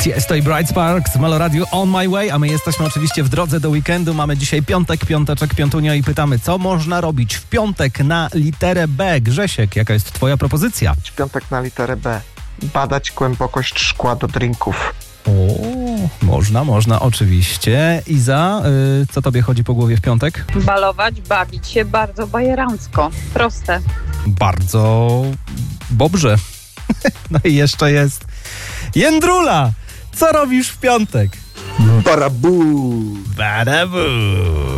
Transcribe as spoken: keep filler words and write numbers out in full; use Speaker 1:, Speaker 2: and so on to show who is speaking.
Speaker 1: Tiesto i Bright Sparks, Malo Radio On My Way, a my jesteśmy oczywiście w drodze do weekendu. Mamy dzisiaj piątek, piąteczek, piątunio i pytamy, co można robić w piątek na literę B. Grzesiek, jaka jest twoja propozycja?
Speaker 2: W piątek na literę B. Badać głębokość szkła do drinków.
Speaker 1: O, można, można, oczywiście. Iza, y, co tobie chodzi po głowie w piątek?
Speaker 3: Balować, bawić się bardzo bajerancko. Proste.
Speaker 1: Bardzo dobrze. No i jeszcze jest Jędrula. Co robisz w piątek?
Speaker 2: Barabu!
Speaker 1: Barabu!